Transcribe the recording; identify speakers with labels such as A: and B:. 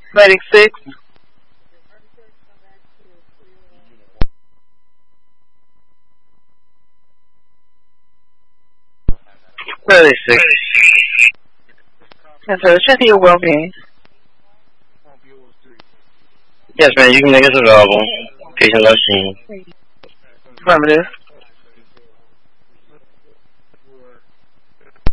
A: Medic 6.
B: 36.
A: Enter, check your well-being.
B: Yes, man, you can make us available. Patient last scene.
A: Affirmative.